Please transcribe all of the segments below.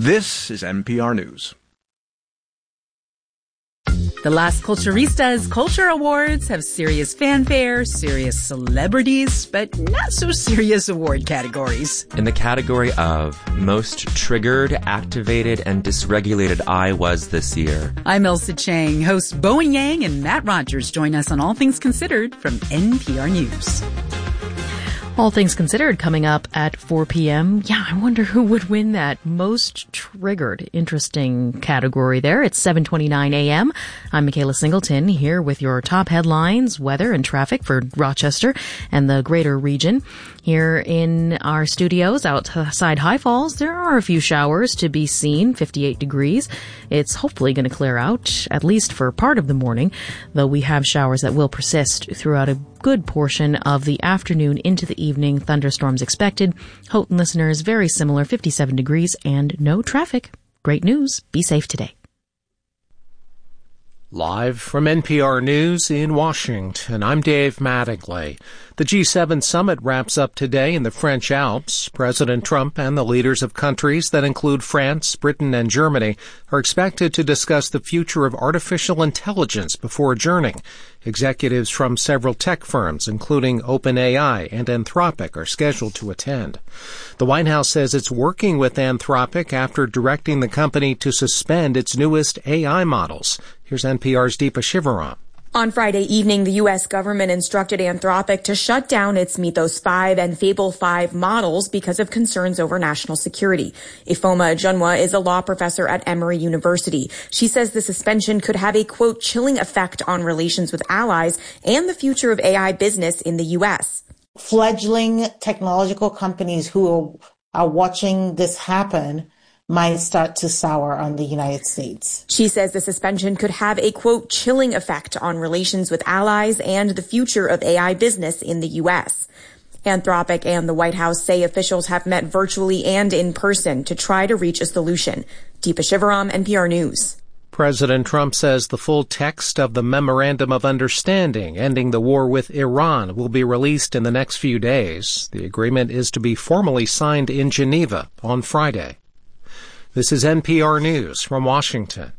This is NPR News. The Las Culturistas Culture Awards have serious fanfare, serious celebrities, but not so serious award categories. In the category of Most Triggered, Activated, and Dysregulated I Was this year. I'm Elsa Chang. Hosts Bowen Yang and Matt Rogers join us on All Things Considered from NPR News. All Things Considered coming up at 4 p.m. Yeah, I wonder who would win that Most Triggered. Interesting category there. It's 7:29 a.m. I'm Michaela Singleton here with your top headlines, weather and traffic for Rochester and the greater region. Here in our studios outside High Falls, there are a few showers to be seen, 58 degrees. It's hopefully going to clear out, at least for part of the morning, though we have showers that will persist throughout a good portion of the afternoon into the evening. Thunderstorms expected. Houghton listeners, very similar, 57 degrees and no traffic. Great news. Be safe today. Live from NPR News in Washington, I'm Dave Mattingly. The G7 summit wraps up today in the French Alps. President Trump and the leaders of countries that include France, Britain, and Germany are expected to discuss the future of artificial intelligence before adjourning. Executives from several tech firms, including OpenAI and Anthropic, are scheduled to attend. The White House says it's working with Anthropic after directing the company to suspend its newest AI models. Here's NPR's Deepa Shivaram. On Friday evening, the U.S. government instructed Anthropic to shut down its Mythos 5 and Fable 5 models because of concerns over national security. Ifeoma Ajunwa is a law professor at Emory University. She says the suspension could have a, quote, chilling effect on relations with allies and the future of AI business in the U.S. Fledgling technological companies who are watching this happen might start to sour on the United States. She says the suspension could have a, quote, chilling effect on relations with allies and the future of AI business in the U.S. Anthropic and the White House say officials have met virtually and in person to try to reach a solution. Deepa Shivaram, NPR News. President Trump says the full text of the Memorandum of Understanding ending the war with Iran will be released in the next few days. The agreement is to be formally signed in Geneva on Friday. This is NPR News from Washington.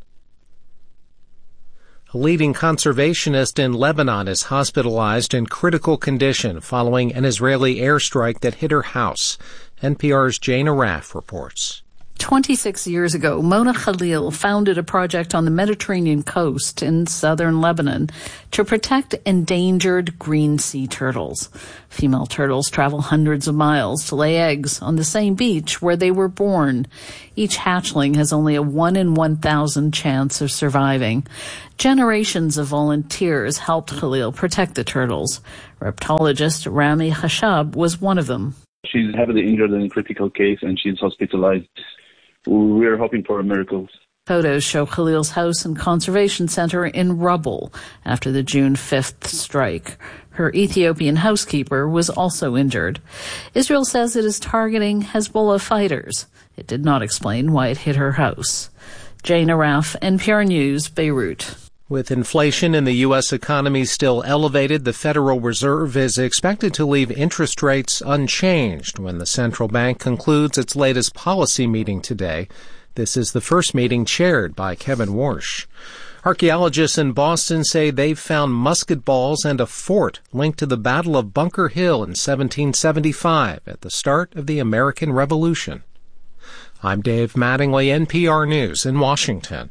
A leading conservationist in Lebanon is hospitalized in critical condition following an Israeli airstrike that hit her house. NPR's Jane Araf reports. 26 years ago, Mona Khalil founded a project on the Mediterranean coast in southern Lebanon to protect endangered green sea turtles. Female turtles travel hundreds of miles to lay eggs on the same beach where they were born. Each hatchling has only a 1 in 1,000 chance of surviving. Generations of volunteers helped Khalil protect the turtles. Reptologist Rami Khashab was one of them. She's heavily injured in a critical case and she's hospitalized. We're hoping for a miracle. Photos show Khalil's house and conservation center in rubble after the June 5th strike. Her Ethiopian housekeeper was also injured. Israel says it is targeting Hezbollah fighters. It did not explain why it hit her house. Jane Araf, NPR News, Beirut. With inflation in the U.S. economy still elevated, the Federal Reserve is expected to leave interest rates unchanged when the central bank concludes its latest policy meeting today. This is the first meeting chaired by Kevin Warsh. Archaeologists in Boston say they've found musket balls and a fort linked to the Battle of Bunker Hill in 1775 at the start of the American Revolution. I'm Dave Mattingly, NPR News in Washington.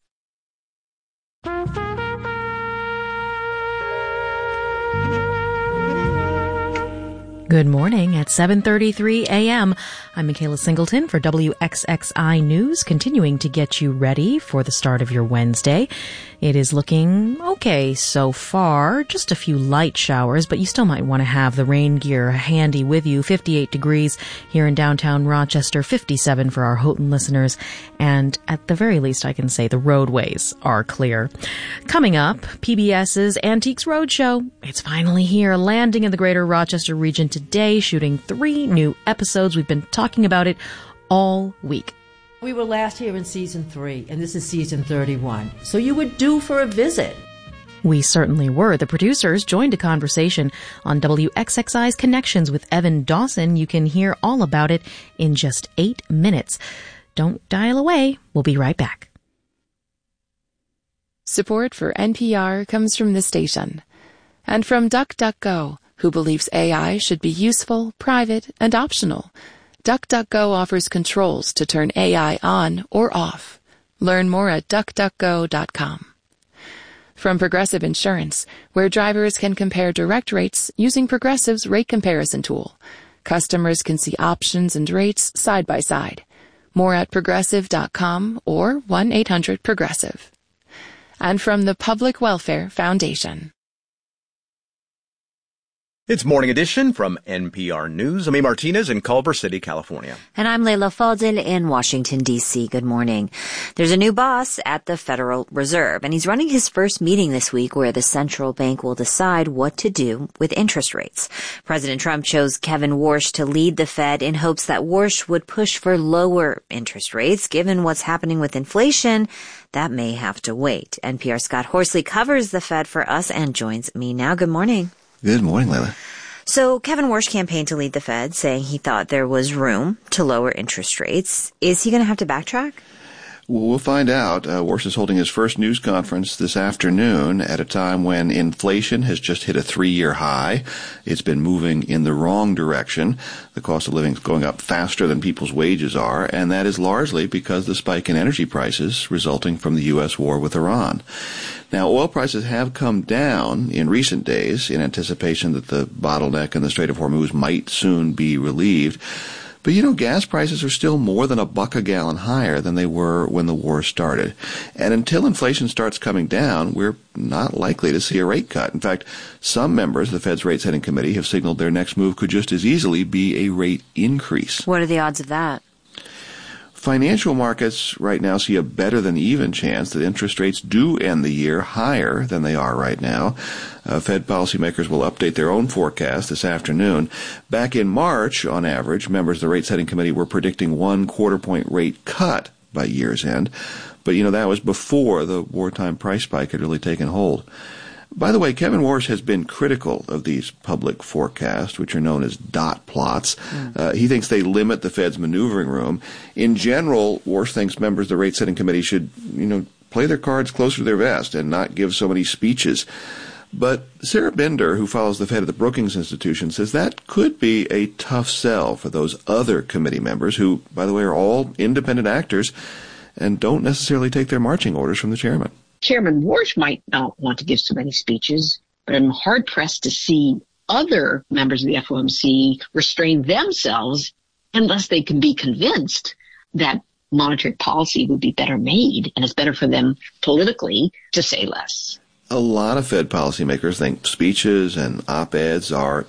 Good morning at 7:33 a.m. I'm Michaela Singleton for WXXI News, continuing to get you ready for the start of your Wednesday. It is looking okay so far, just a few light showers, but you still might want to have the rain gear handy with you. 58 degrees here in downtown Rochester, 57 for our Houghton listeners, and at the very least I can say the roadways are clear. Coming up, PBS's Antiques Roadshow. It's finally here, landing in the greater Rochester region today, shooting 3 new episodes. We've been talking about it all week. We were last here in season 3, and this is season 31. So you were due for a visit. We certainly were. The producers joined a conversation on WXXI's Connections with Evan Dawson. You can hear all about it in just 8 minutes. Don't dial away. We'll be right back. Support for NPR comes from this station and from DuckDuckGo, who believes AI should be useful, private, and optional. DuckDuckGo offers controls to turn AI on or off. Learn more at duckduckgo.com. From Progressive Insurance, where drivers can compare direct rates using Progressive's rate comparison tool. Customers can see options and rates side by side. More at progressive.com or 1-800-PROGRESSIVE. And from the Public Welfare Foundation. It's Morning Edition from NPR News. I'm A. Martinez in Culver City, California. And I'm Leila Fadel in Washington, D.C. Good morning. There's a new boss at the Federal Reserve, and he's running his first meeting this week where the central bank will decide what to do with interest rates. President Trump chose Kevin Warsh to lead the Fed in hopes that Warsh would push for lower interest rates. Given what's happening with inflation, that may have to wait. NPR's Scott Horsley covers the Fed for us and joins me now. Good morning. Good morning, Leila. So Kevin Warsh campaigned to lead the Fed, saying he thought there was room to lower interest rates. Is he going to have to backtrack? Well, we'll find out. Warsh is holding his first news conference this afternoon at a time when inflation has just hit a 3-year high. It's been moving in the wrong direction. The cost of living is going up faster than people's wages are, and that is largely because of the spike in energy prices resulting from the U.S. war with Iran. Now, oil prices have come down in recent days in anticipation that the bottleneck in the Strait of Hormuz might soon be relieved. But, gas prices are still more than $1 a gallon higher than they were when the war started. And until inflation starts coming down, we're not likely to see a rate cut. In fact, some members of the Fed's rate-setting committee have signaled their next move could just as easily be a rate increase. What are the odds of that? Financial markets right now see a better than even chance that interest rates do end the year higher than they are right now. Fed policymakers will update their own forecast this afternoon. Back in March, on average, members of the rate-setting committee were predicting 1 quarter-point rate cut by year's end. But, that was before the wartime price spike had really taken hold. By the way, Kevin Warsh has been critical of these public forecasts, which are known as dot plots. He thinks they limit the Fed's maneuvering room. In general, Warsh thinks members of the rate-setting committee should, play their cards closer to their vest and not give so many speeches. But Sarah Bender, who follows the Fed at the Brookings Institution, says that could be a tough sell for those other committee members who, by the way, are all independent actors and don't necessarily take their marching orders from the chairman. Chairman Warsh might not want to give so many speeches, but I'm hard-pressed to see other members of the FOMC restrain themselves unless they can be convinced that monetary policy would be better made and it's better for them politically to say less. A lot of Fed policymakers think speeches and op-eds are